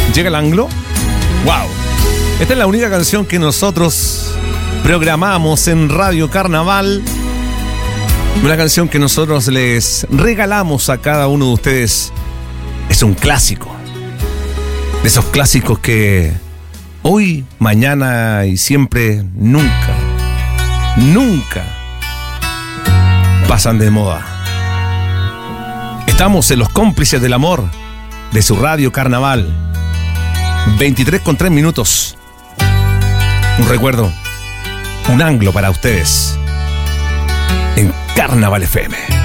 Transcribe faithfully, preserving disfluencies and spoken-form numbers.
¿Llega el anglo? ¡Wow! Esta es la única canción que nosotros programamos en Radio Carnaval. Una canción que nosotros les regalamos a cada uno de ustedes. Es un clásico. De esos clásicos que hoy, mañana y siempre, nunca, nunca pasan de moda. Estamos en Los Cómplices del Amor de su Radio Carnaval. veintitrés con tres minutos. Un recuerdo, un anglo para ustedes en Carnaval F M.